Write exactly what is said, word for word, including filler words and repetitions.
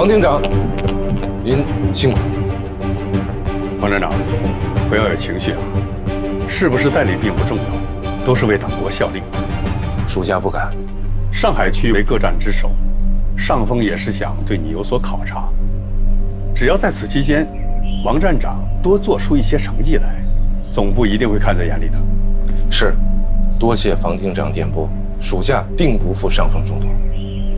王厅长，您辛苦。 王站长，不要有情绪啊，是不是代理并不重要，都是为党国效力。 属下不敢。 上海区为各站之首，上峰也是想对你有所考察。只要在此期间，王站长多做出一些成绩来，总部一定会看在眼里的。 是，多谢房厅长电拨，属下定不负上峰重托。